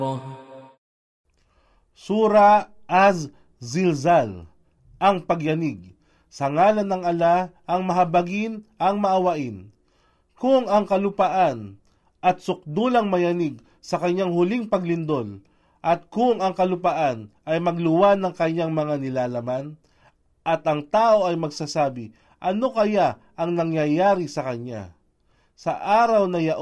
Sura Az-Zilzal, ang pagyanig. Sa ngalan ng Ala, ang mahabagin, ang maawain. Kung ang kalupaan at sukdulang mayanig sa kanyang huling paglindol, at kung ang kalupaan ay magluwan ng kanyang mga nilalaman, at ang tao ay magsasabi, ano kaya ang nangyayari sa kanya? Sa araw na